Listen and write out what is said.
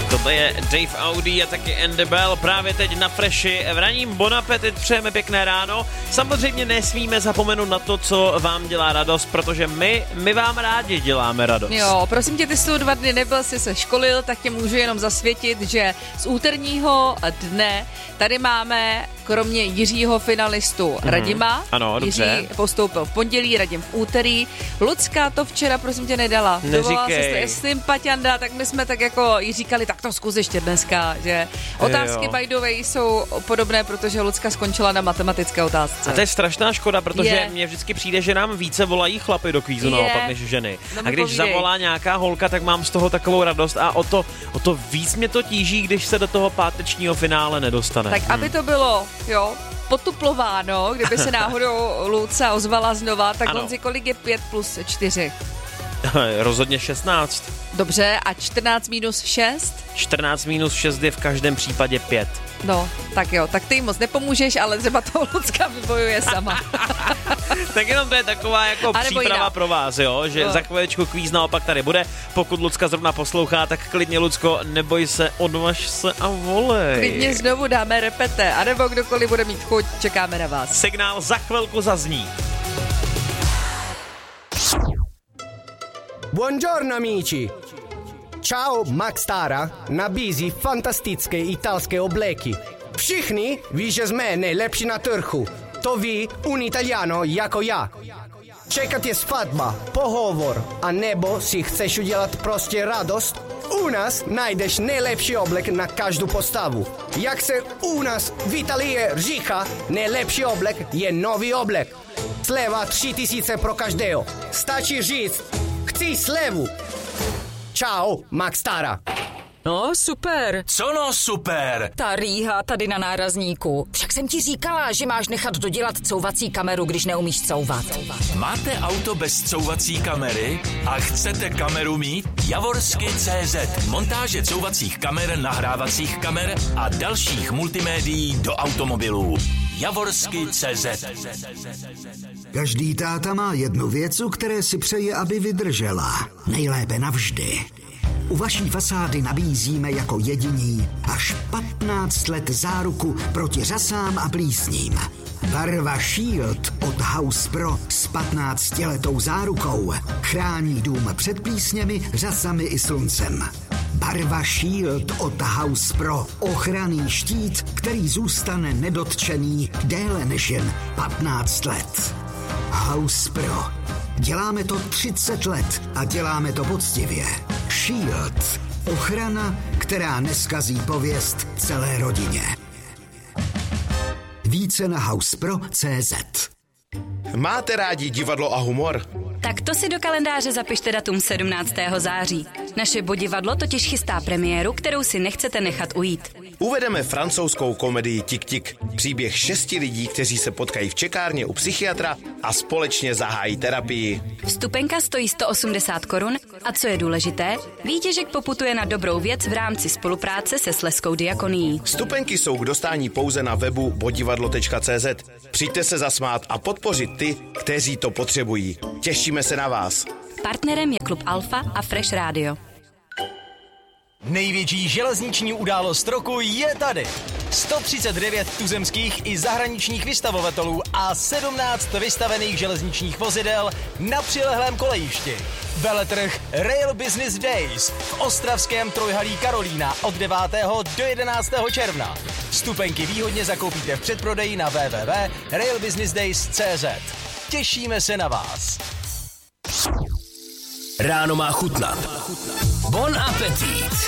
Tohle je Dave Audi a taky Andy Bell právě teď na Freshi. V raním Bon Appetit, přejeme pěkné ráno. Samozřejmě nesmíme zapomenout na to, co vám dělá radost, protože my vám rádi děláme radost. Jo, prosím tě, ty jsi tu 2 dny nebyl, jsi se školil, tak tě můžu jenom zasvětit, že z úterního dne tady máme kromě Jiřího finalistu Radima. Ano, dobře. Jiří postoupil v pondělí, Radim v úterý. Lucka to včera, prosím tě, nedala. Dovolala se sympatianda, tak my jsme tak jako jí říkali, tak to zkus ještě dneska, že otázky by the way jsou podobné, protože Lucka skončila na matematické otázce. A to je strašná škoda, protože mně vždycky přijde, že nám více volají chlapy do kvízu naopak než ženy. A když zavolá nějaká holka, tak mám z toho takovou radost a o to víc mě to tíží, když se do toho pátečního finále nedostane. Tak aby to bylo, potuplováno, kdyby se náhodou Luca ozvala znova, tak on si kolik je 5 plus 4? Rozhodně 16. Dobře, a 14 minus 6? 14 minus 6 je v každém případě 5. No, tak jo, tak ty jim moc nepomůžeš, ale třeba toho Lucka vybojuje sama. Tak jenom to je taková jako příprava pro vás, jo, že za chviličku kvíz naopak tady bude. Pokud Lucka zrovna poslouchá, tak klidně, Lucko, neboj se, odvaž se a volej. Klidně znovu dáme repete, anebo kdokoliv bude mít chuť, čekáme na vás. Signál za chvilku zazní. Buongiorno amici! Ciao, Max Tara nabízí fantastické italské obleky. Všichni ví, že jsme nejlepší na trhu. To ví un Italiano jako já. Čekat je svatba, pohovor, a nebo si chceš udělat prostě radost? U nás najdeš nejlepší oblek na každou postavu. Jak se u nás v Italii říká, nejlepší oblek je nový oblek. Sleva 3000 pro každého. Stačí říct, chci slevu. Čau, Max Tara. No, super. Co no, super? Ta rýha tady na nárazníku. Však jsem ti říkala, že máš nechat dodělat couvací kameru, když neumíš couvat. Máte auto bez couvací kamery a chcete kameru mít? Javorsky.cz. Montáže couvacích kamer, nahrávacích kamer a dalších multimédií do automobilů. Javorsky.cz. Každý táta má jednu věc, u které si přeje, aby vydržela. Nejlépe navždy. U vaší fasády nabízíme jako jediní až 15 let záruku proti řasám a plísním. Barva Shield od House Pro s 15letou zárukou chrání dům před plísněmi, řasami i sluncem. Barva Shield od House Pro. Ochranný štít, který zůstane nedotčený déle než jen 15 let. House Pro. Děláme to 30 let a děláme to poctivě. Shield. Ochrana, která neskazí pověst celé rodině. Více na housepro.cz. Máte rádi divadlo a humor? Tak to si do kalendáře zapište datum 17. září. Naše Bodivadlo totiž chystá premiéru, kterou si nechcete nechat ujít. Uvedeme francouzskou komedii Tik Tik. Příběh 6 lidí, kteří se potkají v čekárně u psychiatra a společně zahájí terapii. Vstupenka stojí 180 korun a co je důležité, výtěžek poputuje na dobrou věc v rámci spolupráce se Slezskou diakonií. Vstupenky jsou k dostání pouze na webu bodivadlo.cz. Přijďte se zasmát a podpořit ty, kteří to potřebují. Těšíme se na vás. Partnerem je Klub Alfa a Fresh Radio. Největší železniční událost roku je tady. 139 tuzemských i zahraničních vystavovatelů a 17 vystavených železničních vozidel na přilehlém kolejišti. Veletrh Rail Business Days v ostravském Trojhalí Karolína od 9. do 11. června. Vstupenky výhodně zakoupíte v předprodeji na www.railbusinessdays.cz. Těšíme se na vás. Ráno má chutnat. Bon Appetit.